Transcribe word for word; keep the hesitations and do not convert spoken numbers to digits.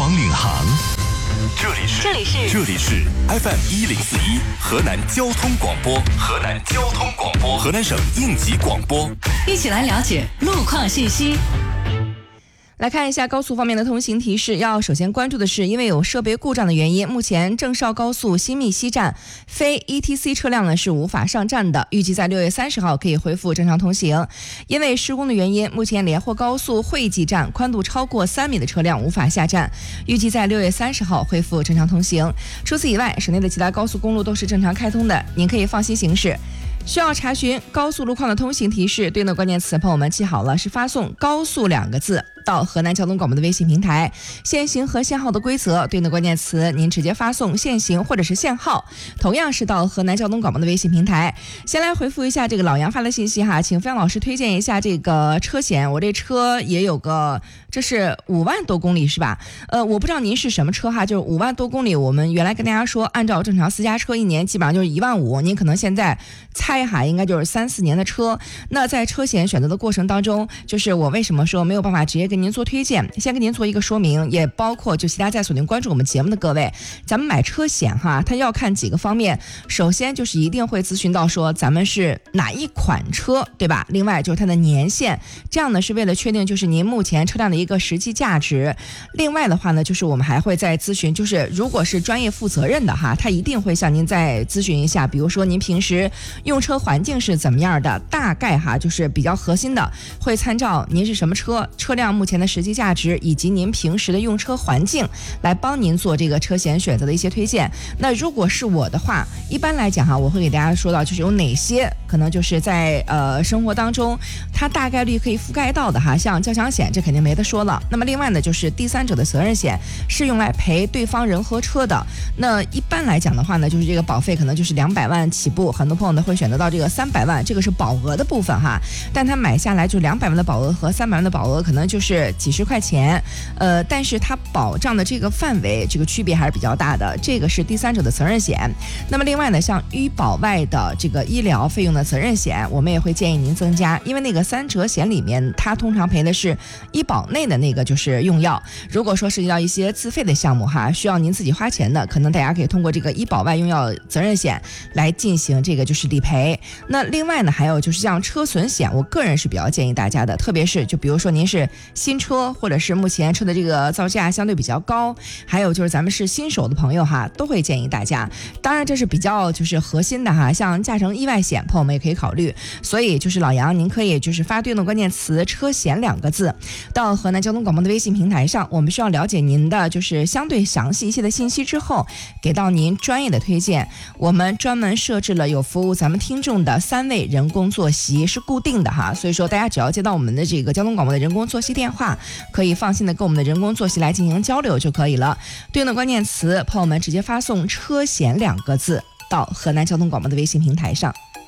广领航。这里是这里是这里是 F M 一零四一河南交通广播，河南交通广播，河南省应急广播， 一起来了解路况信息。 来看一下高速方面的通行提示，要首先关注的是，因为有设备故障的原因，目前郑绍高速新密西站非 E T C 车辆呢是无法上站的，预计在六月三十号可以恢复正常通行。因为施工的原因，目前连霍高速惠济站宽度超过三米的车辆无法下站，预计在六月三十号恢复正常通行。除此以外，省内的其他高速公路都是正常开通的，您可以放心行驶。需要查询高速路况的通行提示，对应的关键词朋友们记好了，是发送高速两个字到河南交通广播的微信平台，限行和限号的规则，对应的关键词您直接发送限行或者是限号，同样是到河南交通广播的微信平台。先来回复一下这个老杨发的信息哈，请飞扬老师推荐一下这个车险，我这车也有个，这是五万多公里是吧？呃，我不知道您是什么车哈，就是五万多公里，我们原来跟大家说，按照正常私家车一年基本上就是一万五，您可能现在猜哈，应该就是三四年的车。那在车险选择的过程当中，就是我为什么说没有办法直接给您做推荐，先给您做一个说明，也包括就其他在锁定关注我们节目的各位，咱们买车险哈，它要看几个方面，首先就是一定会咨询到说咱们是哪一款车，对吧？另外就是它的年限，这样呢是为了确定就是您目前车辆的一个实际价值。另外的话呢，就是我们还会再咨询，就是如果是专业负责任的哈，他一定会向您再咨询一下，比如说您平时用车环境是怎么样的，大概哈就是比较核心的，会参照您是什么车，车辆目前的实际价值以及您平时的用车环境来帮您做这个车险选择的一些推荐。那如果是我的话，一般来讲哈，我会给大家说到就是有哪些可能就是在呃生活当中它大概率可以覆盖到的哈，像交强险这肯定没得说了。那么另外呢，就是第三者的责任险是用来赔对方人和车的。那一般来讲的话呢，就是这个保费可能就是两百万起步，很多朋友呢会选择到这个三百万，这个是保额的部分哈。但他买下来就两百万的保额和三百万的保额可能就是几十块钱，呃，但是它保障的这个范围这个区别还是比较大的。这个是第三者的责任险。那么另外呢，像医保外的这个医疗费用的责任险，我们也会建议您增加，因为那个三者险里面它通常赔的是医保内的那个就是用药，如果说涉及到一些自费的项目哈，需要您自己花钱的，可能大家可以通过这个医保外用药责任险来进行这个就是理赔。那另外呢，还有就是像车损险，我个人是比较建议大家的，特别是就比如说您是新车，或者是目前车的这个造价相对比较高，还有就是咱们是新手的朋友哈，都会建议大家。当然这是比较就是核心的哈，像驾乘意外险朋友们也可以考虑。所以就是老杨，您可以就是发对应的关键词车险两个字到河南交通广播的微信平台上，我们需要了解您的就是相对详细一些的信息之后，给到您专业的推荐。我们专门设置了有服务咱们听众的三位人工坐席，是固定的哈，所以说大家只要接到我们的这个交通广播的人工坐席电话，可以放心的跟我们的人工坐席来进行交流就可以了。对应的关键词朋友们直接发送车险两个字到河南交通广播的微信平台上。